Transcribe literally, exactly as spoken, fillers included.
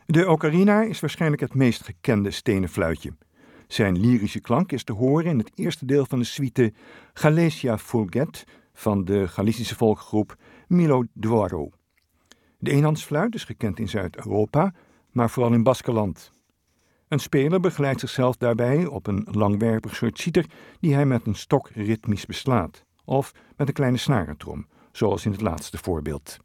De ocarina is waarschijnlijk het meest gekende stenen fluitje. Zijn lyrische klank is te horen in het eerste deel van de suite Galicia Folget van de Galicische volkgroep Milo Dvaro. De eenhandsfluit is gekend in Zuid-Europa, maar vooral in Baskeland. Een speler begeleidt zichzelf daarbij op een langwerpig soort citer die hij met een stok ritmisch beslaat, of met een kleine snarentrom, zoals in het laatste voorbeeld.